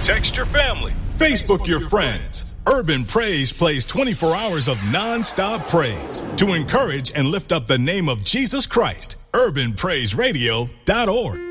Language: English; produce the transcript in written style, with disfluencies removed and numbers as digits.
Text your family. Facebook your friends. Urban Praise plays 24 hours of non-stop praise to encourage and lift up the name of Jesus Christ. UrbanPraiseRadio.org.